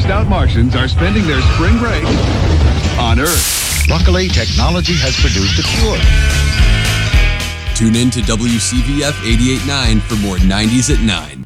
stressed out Martians are spending their spring break on Earth. Luckily, technology has produced a cure. Tune in to WCVF 88.9 for more 90s at 9.